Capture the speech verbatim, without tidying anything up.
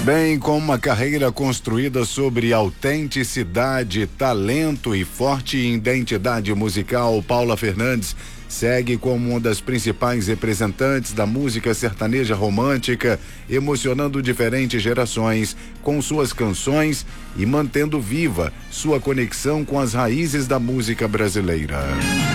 Bem, com uma carreira construída sobre autenticidade, talento e forte identidade musical, Paula Fernandes segue como uma das principais representantes da música sertaneja romântica, emocionando diferentes gerações com suas canções e mantendo viva sua conexão com as raízes da música brasileira.